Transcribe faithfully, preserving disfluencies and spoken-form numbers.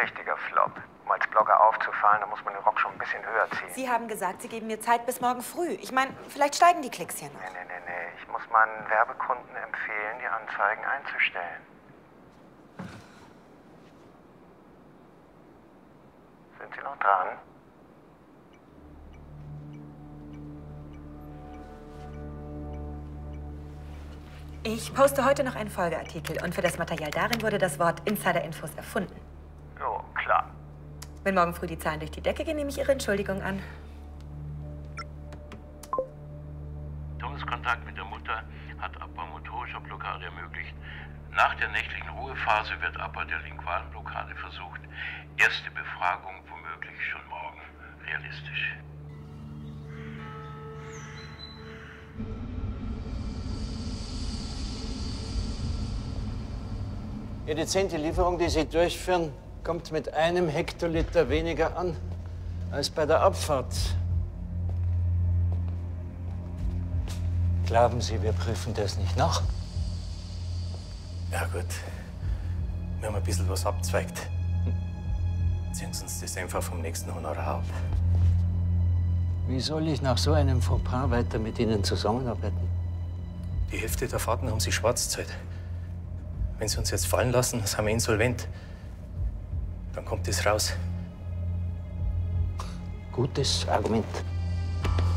richtiger Flop. Um als Blogger aufzufallen, da muss man den Rock schon ein bisschen höher ziehen. Sie haben gesagt, Sie geben mir Zeit bis morgen früh. Ich meine, vielleicht steigen die Klicks hier noch. Nee, nee, nee, nee. Ich muss meinen Werbekunden empfehlen, die Anzeigen einzustellen. Sind Sie noch dran? Ich poste heute noch einen Folgeartikel und für das Material darin wurde das Wort Insider-Infos erfunden. Jo, klar. Wenn morgen früh die Zahlen durch die Decke gehen, nehme ich Ihre Entschuldigung an. Toms Kontakt mit der Mutter hat Abbau motorischer Blockade ermöglicht. Nach der nächtlichen Ruhephase wird Abbau der lingualen Blockade versucht. Erste Befragung womöglich schon morgen. Realistisch. Jede zehnte Lieferung, die Sie durchführen, kommt mit einem Hektoliter weniger an als bei der Abfahrt. Glauben Sie, wir prüfen das nicht nach? Ja gut, wir haben ein bisschen was abzweigt. Ziehen Sie uns das einfach vom nächsten Honorar ab. Wie soll ich nach so einem Fauxpas weiter mit Ihnen zusammenarbeiten? Die Hälfte der Fahrten haben Sie schwarz gezahlt. Wenn Sie uns jetzt fallen lassen, sind wir insolvent. Dann kommt das raus. Gutes Argument.